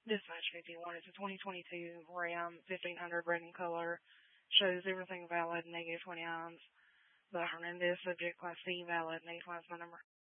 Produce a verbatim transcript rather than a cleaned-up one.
Dispatch fifty-one. It's a twenty twenty-two Ram fifteen hundred red in color. Shows everything valid, negative twenty ounce. The Hernandez subject class C valid, negative ounce my number.